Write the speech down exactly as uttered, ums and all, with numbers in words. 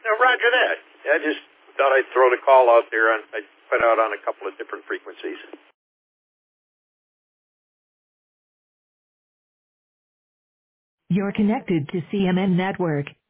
No, roger that. I just thought I'd throw the call out there. On, I put out on a couple of different frequencies. You're connected to C M N Network.